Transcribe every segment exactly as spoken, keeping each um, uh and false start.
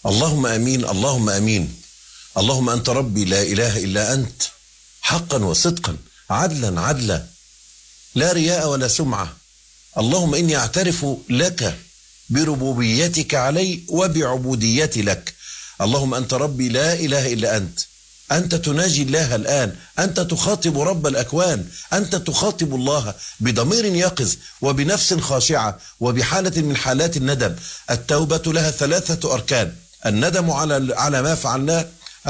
اللهم امين، اللهم امين. اللهم انت ربي لا اله الا انت، حقا وصدقا، عدلا عدلا، لا رياء ولا سمعة. اللهم اني اعترف لك بربوبيتك علي وبعبوديتي لك. اللهم انت ربي لا اله الا انت. أنت تناجي الله الآن، أنت تخاطب رب الأكوان، أنت تخاطب الله بضمير يقظ وبنفس خاشعة وبحالة من حالات الندم. التوبة لها ثلاثة أركان: الندم على على ما فعلناه،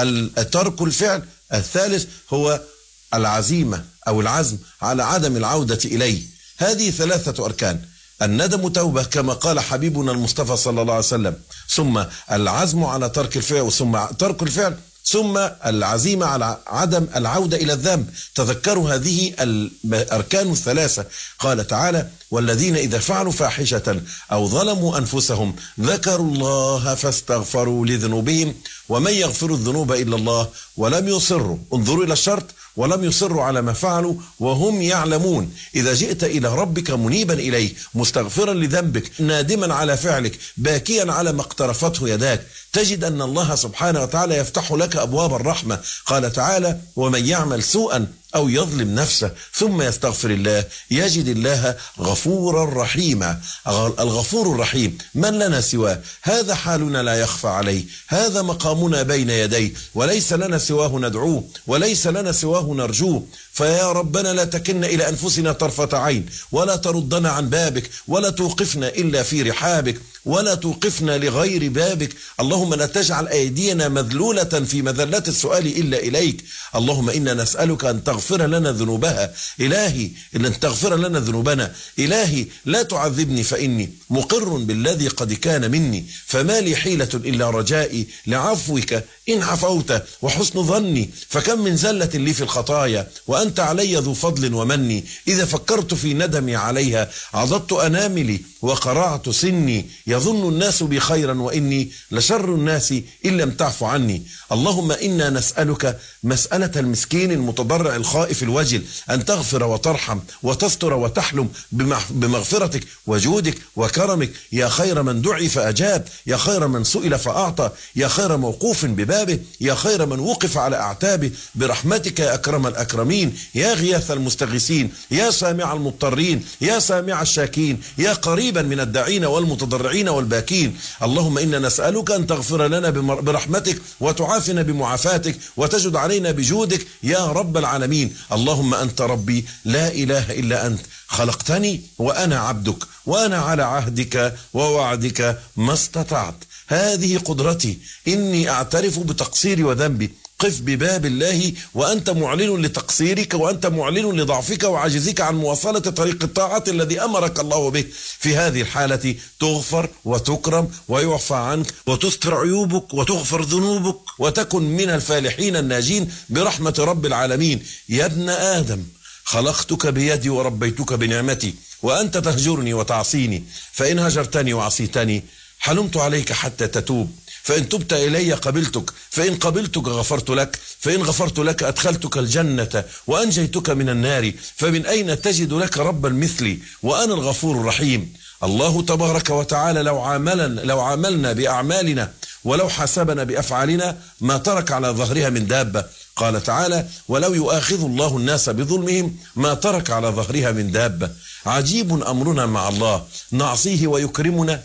ترك الفعل، الثالث هو العزيمة أو العزم على عدم العودة إليه. هذه ثلاثة أركان: الندم توبة كما قال حبيبنا المصطفى صلى الله عليه وسلم، ثم العزم على ترك الفعل، ثم ترك الفعل، ثم العزيمة على عدم العودة إلى الذنب. تذكروا هذه الأركان الثلاثة. قال تعالى: والذين إذا فعلوا فاحشة أو ظلموا أنفسهم ذكروا الله فاستغفروا لذنوبهم ومن يغفر الذنوب إلا الله ولم يصروا، انظروا إلى الشرط، ولم يصروا على ما فعلوا وهم يعلمون. إذا جئت إلى ربك منيبا إليه، مستغفرا لذنبك، نادما على فعلك، باكيا على ما اقترفته يداك، تجد أن الله سبحانه وتعالى يفتح لك أبواب الرحمة. قال تعالى: ومن يعمل سوءا أو يظلم نفسه ثم يستغفر الله يجد الله غفورا رحيما. الغفور الرحيم من لنا سواه؟ هذا حالنا لا يخفى عليه، هذا مقامنا بين يديه، وليس لنا سواه ندعوه، وليس لنا سواه نرجوه. فيا ربنا لا تكلنا إلى أنفسنا طرفة عين، ولا تردنا عن بابك، ولا توقفنا إلا في رحابك، ولا توقفنا لغير بابك. اللهم لا تجعل أيدينا مذلولة في مذلة السؤال إلا إليك. اللهم إنا نسألك أن تغفر لنا ذنوبها. إلهي أن تغفر لنا ذنوبنا. إلهي لا تعذبني فإني مقر بالذي قد كان مني، فما لي حيلة إلا رجائي لعفوك إن عفوت وحسن ظني. فكم من زلة لي في الخطايا وأنت علي ذو فضل ومني. إذا فكرت في ندمي عليها عضدت أناملي وقرعت سني. يظن الناس بي خيرا وإني لشر الناس إن لم تعف عني. اللهم إنا نسألك مسألة المسكين المتضرع الخائف الوجل، أن تغفر وترحم وتستر وتحلم بمغفرتك وجودك وكرمك. يا خير من دعي فأجاب، يا خير من سئل فأعطى، يا خير موقوف ببابه، يا خير من وقف على أعتابه. برحمتك يا أكرم الأكرمين، يا غياث المستغيثين، يا سامع المضطرين، يا سامع الشاكين، يا قريبا من الداعين والمتضرعين والباكين. اللهم إنا نسألك أن تغفر لنا برحمتك وتعافنا بمعافاتك وتجد علينا بجودك يا رب العالمين. اللهم أنت ربي لا إله إلا أنت، خلقتني وأنا عبدك، وأنا على عهدك ووعدك ما استطعت. هذه قدرتي، إني أعترف بتقصيري وذنبي. قف بباب الله وأنت معلن لتقصيرك، وأنت معلن لضعفك وعجزك عن مواصلة طريق الطاعة الذي أمرك الله به. في هذه الحالة تغفر وتكرم ويعفى عنك وتستر عيوبك وتغفر ذنوبك وتكن من الفالحين الناجين برحمة رب العالمين. يا ابن آدم، خلقتك بيدي وربيتك بنعمتي، وأنت تهجرني وتعصيني. فإن هجرتني وعصيتني حلمت عليك حتى تتوب، فإن تبت إلي قبلتك، فإن قبلتك غفرت لك، فإن غفرت لك أدخلتك الجنة وأنجيتك من النار. فمن أين تجد لك ربا مثلي وأنا الغفور الرحيم؟ الله تبارك وتعالى لو عاملنا لو عاملنا بأعمالنا ولو حاسبنا بأفعالنا ما ترك على ظهرها من دابة. قال تعالى: ولو يؤاخذ الله الناس بظلمهم ما ترك على ظهرها من دابة. عجيب أمرنا مع الله، نعصيه ويكرمنا،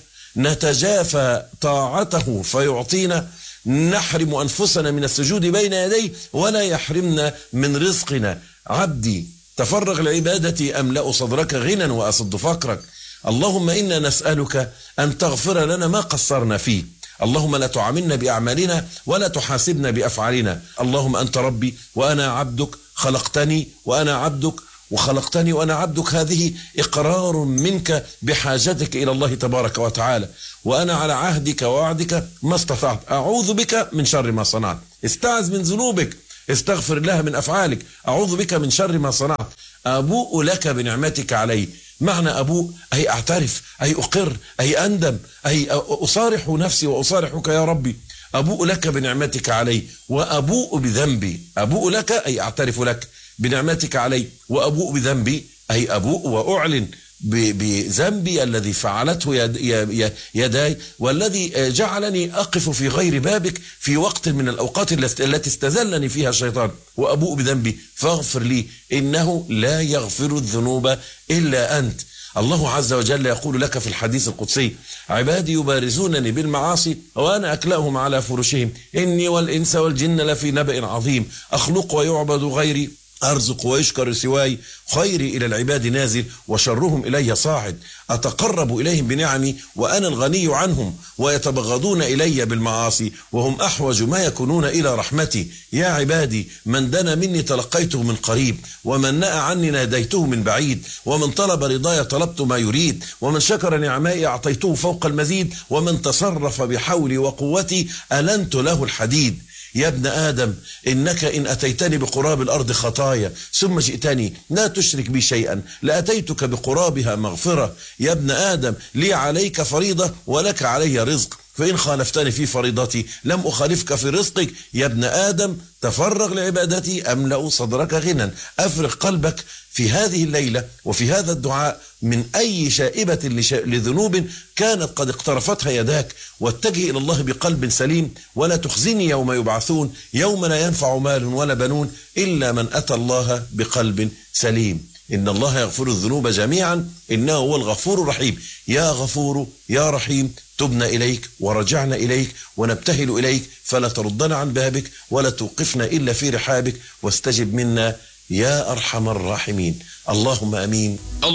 نتجافى طاعته فيعطينا، نحرم أنفسنا من السجود بين يديه ولا يحرمنا من رزقنا. عبدي تفرغ لعبادتي أملأ صدرك غنى وأسد فقرك. اللهم إنا نسألك أن تغفر لنا ما قصرنا فيه. اللهم لا تعاملنا بأعمالنا ولا تحاسبنا بأفعالنا. اللهم أنت ربي وأنا عبدك، خلقتني وأنا عبدك وخلقتني وأنا عبدك. هذه إقرار منك بحاجتك إلى الله تبارك وتعالى، وأنا على عهدك ووعدك ما استطعت. أعوذ بك من شر ما صنعت. استعذ من ذنوبك، استغفر الله من أفعالك. أعوذ بك من شر ما صنعت. أبوء لك بنعمتك علي. معنى أبوء أي أعترف، أي أقر، أي أندم، أي أصارح نفسي وأصارحك يا ربي. أبوء لك بنعمتك علي وأبوء بذنبي. أبوء لك أي أعترف لك بنعمتك علي، وأبوء بذنبي أي أبوء وأعلن بذنبي الذي فعلته يداي، والذي جعلني أقف في غير بابك في وقت من الأوقات التي استذلني فيها الشيطان، وأبوء بذنبي فاغفر لي إنه لا يغفر الذنوب إلا أنت. الله عز وجل يقول لك في الحديث القدسي: عبادي يبارزونني بالمعاصي وأنا أكلأهم على فرشهم، إني والإنس والجن لفي نبأ عظيم، أخلق ويعبد غيري، أرزق ويشكر سواي، خيري إلى العباد نازل وشرهم إلي صاعد، أتقرب إليهم بنعمي وأنا الغني عنهم، ويتبغضون إلي بالمعاصي وهم أحوج ما يكونون إلى رحمتي. يا عبادي من دنا مني تلقيته من قريب، ومن نأى عني ناديته من بعيد، ومن طلب رضاي طلبت ما يريد، ومن شكر نعمائي أعطيته فوق المزيد، ومن تصرف بحولي وقوتي ألنت له الحديد. يا ابن آدم إنك إن أتيتني بقراب الأرض خطايا ثم جئتني لا تشرك بي شيئا لأتيتك بقرابها مغفرة. يا ابن آدم لي عليك فريضة ولك علي رزق، فإن خالفتني في فريضتي لم أخالفك في رزقك. يا ابن آدم تفرغ لعبادتي أملأ صدرك غنى. أفرغ قلبك في هذه الليلة وفي هذا الدعاء من أي شائبة لذنوب كانت قد اقترفتها يداك، واتجه إلى الله بقلب سليم. ولا تخزني يوم يبعثون، يوم لا ينفع مال ولا بنون إلا من أتى الله بقلب سليم. إن الله يغفر الذنوب جميعا إنه هو الغفور الرحيم. يا غفور يا رحيم، تبنا إليك ورجعنا إليك ونبتهل إليك، فلا تردنا عن بابك ولا توقفنا إلا في رحابك، واستجب منا يا أرحم الراحمين. اللهم أمين.